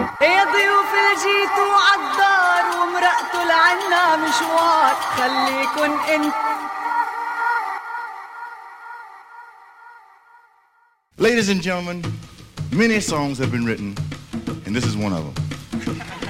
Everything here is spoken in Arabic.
يا ضيوف الجيتوا عالدار ومرقتوا لعنا مشوار خليكن انت. Ladies and gentlemen, many songs have been written, and this is one of them.